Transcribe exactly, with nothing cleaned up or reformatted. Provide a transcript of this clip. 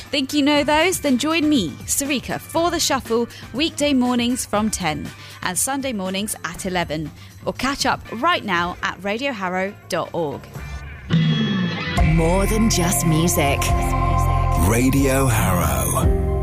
Think you know those? Then join me, Sarika, for The Shuffle, weekday mornings from ten and Sunday mornings at eleven. Or catch up right now at radio harrow dot org. More than just music. Radio Harrow.